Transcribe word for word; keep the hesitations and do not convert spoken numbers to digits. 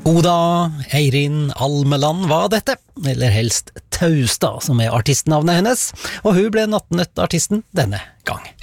Oda Eirin Almeland var dette, eller helst Taustad, som er artistnavnet hennes, og hun ble Nattnøtt-artisten denne gang.